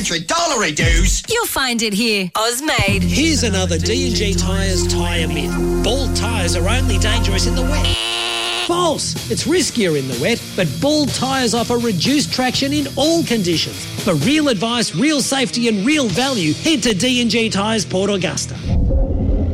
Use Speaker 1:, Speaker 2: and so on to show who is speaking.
Speaker 1: $100 reduce.
Speaker 2: You'll find it here. Ozmade.
Speaker 3: Here's another D&G Tyres tyre myth. Bald tyres are only dangerous in the wet. False! It's riskier in the wet, but bald tyres offer reduced traction in all conditions. For real advice, real safety and real value, head to D&G Tyres Port Augusta.